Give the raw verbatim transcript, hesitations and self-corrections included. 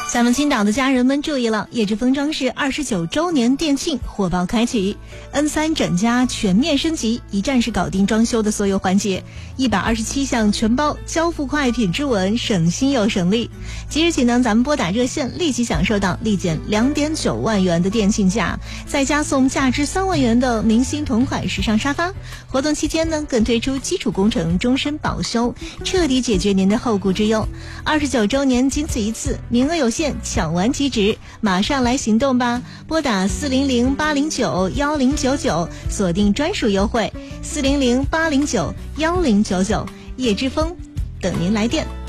咱们青岛的家人们注意了，叶之峰装饰二十九周年店庆火爆开启 ，N 三 整家全面升级，一站式搞定装修的所有环节，一百二十七项全包，交付快，品质稳，省心又省力。即日起呢，咱们拨打热线立即享受到立减两点九万元的店庆价，再加送价值三万元的明星同款时尚沙发。活动期间呢，更推出基础工程终身保修，彻底解决您的后顾之忧。二十九周年仅此一次，名额有限，抢完即止，马上来行动吧！拨打四零零八零九幺零九九，锁定专属优惠四零零八零九幺零九九，叶之峰等您来电。